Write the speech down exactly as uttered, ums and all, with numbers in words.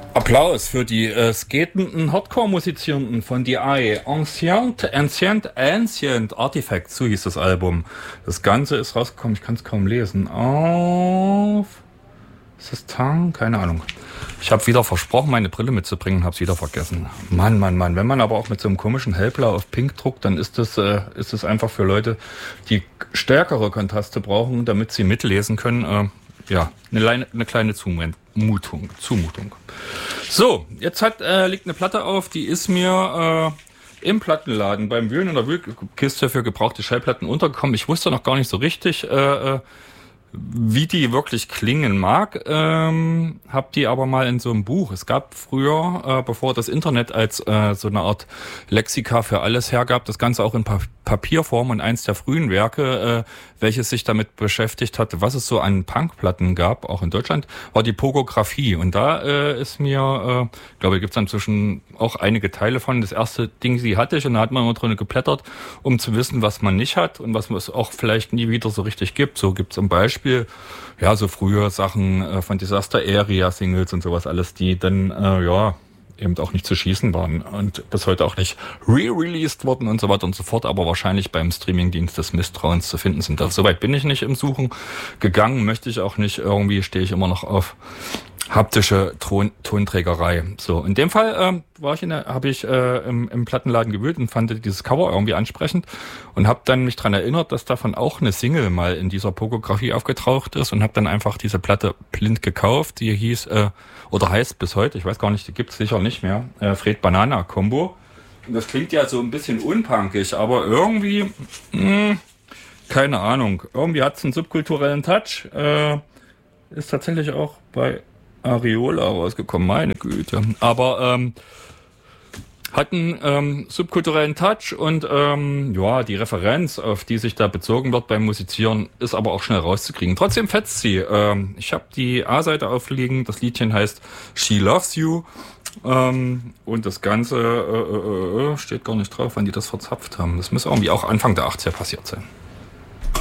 Applaus für die äh, skatenden Hardcore-Musizierenden von D I. Ancient, Ancient, Ancient Artifacts, so hieß das Album. Das Ganze ist rausgekommen, ich kann es kaum lesen. Auf... Ist das Tang? Keine Ahnung. Ich habe wieder versprochen, meine Brille mitzubringen, habe es wieder vergessen. Mann, Mann, Mann. Wenn man aber auch mit so einem komischen Hellblau auf Pink druckt, dann ist das, äh, ist das einfach für Leute, die stärkere Kontraste brauchen, damit sie mitlesen können. Äh, ja, eine, Leine, eine kleine Zumutung. Zumutung. So, jetzt hat, äh, liegt eine Platte auf, die ist mir äh, im Plattenladen beim Wühlen in der Wühlkiste für gebrauchte Schallplatten untergekommen. Ich wusste noch gar nicht so richtig, äh, äh, wie die wirklich klingen mag, ähm, hab die aber mal in so einem Buch. Es gab früher, äh, bevor das Internet als äh, so eine Art Lexika für alles hergab, das Ganze auch in pa- Papierform, und eins der frühen Werke, äh, welches sich damit beschäftigt hatte, was es so an Punkplatten gab, auch in Deutschland, war die Pogographie. Und da äh, ist mir, äh, glaube ich, gibt es inzwischen auch einige Teile von. Das erste Ding, die hatte ich, und da hat man immer drin geblättert, um zu wissen, was man nicht hat und was es auch vielleicht nie wieder so richtig gibt. So gibt es zum Beispiel, ja, so früher Sachen äh, von Disaster Area Singles und sowas alles, die dann, äh, ja, eben auch nicht zu schießen waren und bis heute auch nicht re-released wurden und so weiter und so fort, aber wahrscheinlich beim Streamingdienst des Misstrauens zu finden sind. Soweit bin ich nicht im Suchen gegangen, möchte ich auch nicht. Irgendwie stehe ich immer noch auf haptische Ton- Tonträgerei. So, in dem Fall ähm, war ich in der, habe ich äh, im, im Plattenladen gewühlt und fand dieses Cover irgendwie ansprechend und habe dann mich dran erinnert, dass davon auch eine Single mal in dieser Pogografie aufgetaucht ist, und habe dann einfach diese Platte blind gekauft. Die hieß äh, oder heißt bis heute, ich weiß gar nicht, die gibt's sicher nicht mehr, äh, Fred Banana Combo. Und das klingt ja so ein bisschen unpunkig, aber irgendwie, mh, keine Ahnung, irgendwie hat's einen subkulturellen Touch. Äh, ist tatsächlich auch bei Areola rausgekommen, meine Güte. Aber ähm, hat einen ähm, subkulturellen Touch, und ähm, ja, die Referenz, auf die sich da bezogen wird beim Musizieren, ist aber auch schnell rauszukriegen. Trotzdem fetzt sie. Ähm, ich habe die A-Seite aufliegen, das Liedchen heißt She Loves You, ähm, und das Ganze äh, äh, äh, steht gar nicht drauf, wann die das verzapft haben. Das muss irgendwie auch Anfang der achtziger passiert sein.